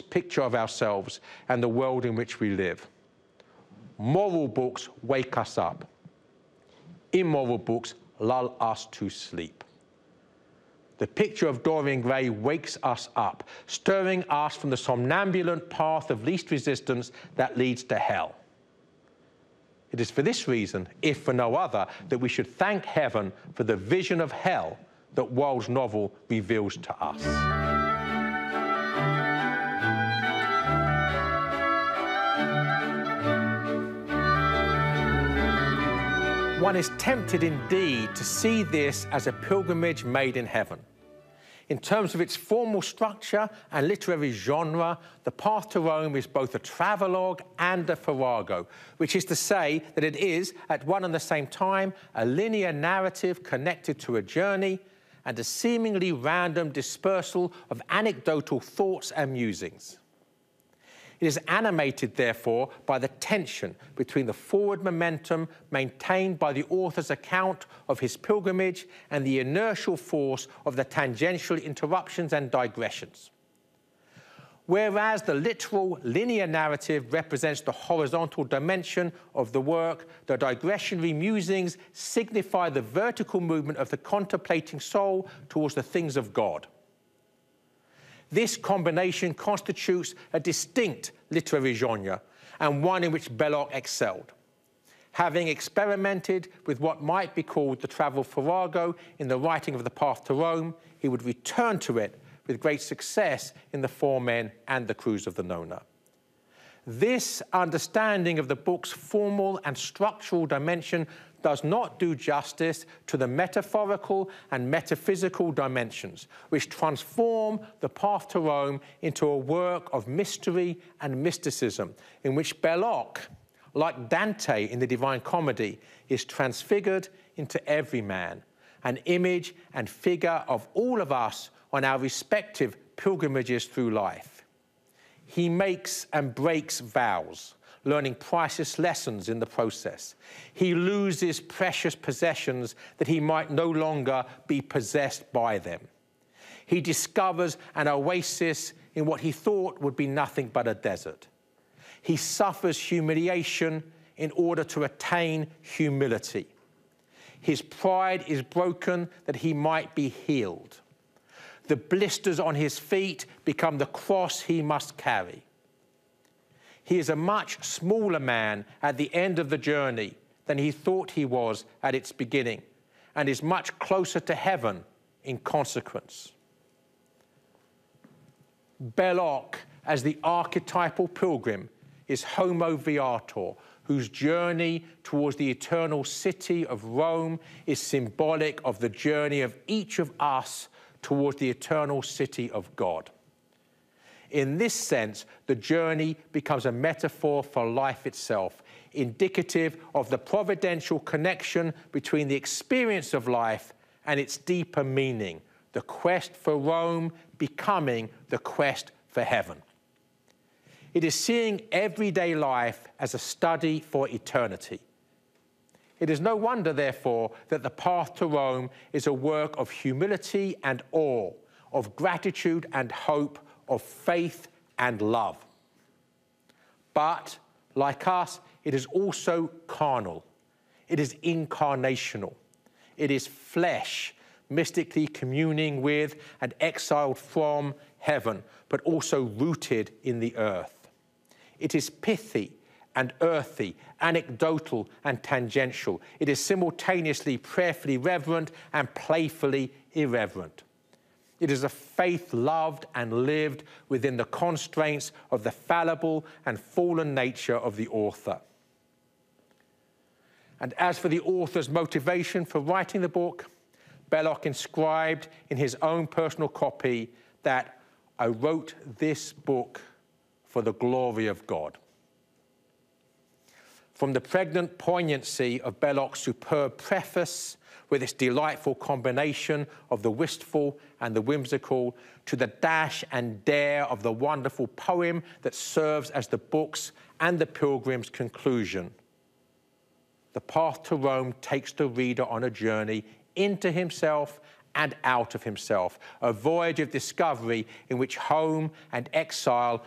picture of ourselves and the world in which we live. Moral books wake us up. Immoral books lull us to sleep. The picture of Dorian Gray wakes us up, stirring us from the somnambulant path of least resistance that leads to hell. It is for this reason, if for no other, that we should thank heaven for the vision of hell that Wilde's novel reveals to us. One is tempted indeed to see this as a pilgrimage made in heaven. In terms of its formal structure and literary genre, The Path to Rome is both a travelogue and a farrago, which is to say that it is, at one and the same time, a linear narrative connected to a journey and a seemingly random dispersal of anecdotal thoughts and musings. It is animated, therefore, by the tension between the forward momentum maintained by the author's account of his pilgrimage and the inertial force of the tangential interruptions and digressions. Whereas the literal linear narrative represents the horizontal dimension of the work, the digressionary musings signify the vertical movement of the contemplating soul towards the things of God. This combination constitutes a distinct literary genre and one in which Belloc excelled. Having experimented with what might be called the travel farrago in the writing of The Path to Rome, he would return to it with great success in The Four Men and The Cruise of the Nona. This understanding of the book's formal and structural dimension does not do justice to the metaphorical and metaphysical dimensions, which transform The Path to Rome into a work of mystery and mysticism, in which Belloc, like Dante in the Divine Comedy, is transfigured into every man, an image and figure of all of us on our respective pilgrimages through life. He makes and breaks vows, learning priceless lessons in the process. He loses precious possessions that he might no longer be possessed by them. He discovers an oasis in what he thought would be nothing but a desert. He suffers humiliation in order to attain humility. His pride is broken that he might be healed. The blisters on his feet become the cross he must carry. He is a much smaller man at the end of the journey than he thought he was at its beginning, and is much closer to heaven in consequence. Belloc, as the archetypal pilgrim, is Homo Viator, whose journey towards the eternal city of Rome is symbolic of the journey of each of us towards the eternal city of God. In this sense, the journey becomes a metaphor for life itself, indicative of the providential connection between the experience of life and its deeper meaning, the quest for Rome becoming the quest for heaven. It is seeing everyday life as a study for eternity. It is no wonder, therefore, that The Path to Rome is a work of humility and awe, of gratitude and hope, of faith and love. But, like us, it is also carnal. It is incarnational. It is flesh, mystically communing with and exiled from heaven, but also rooted in the earth. It is pithy and earthy, anecdotal and tangential. It is simultaneously prayerfully reverent and playfully irreverent. It is a faith loved and lived within the constraints of the fallible and fallen nature of the author. And as for the author's motivation for writing the book, Belloc inscribed in his own personal copy that I wrote this book for the glory of God. From the pregnant poignancy of Belloc's superb preface, with its delightful combination of the wistful and the whimsical, to the dash and dare of the wonderful poem that serves as the book's and the pilgrim's conclusion, The Path to Rome takes the reader on a journey into himself and out of himself, a voyage of discovery in which home and exile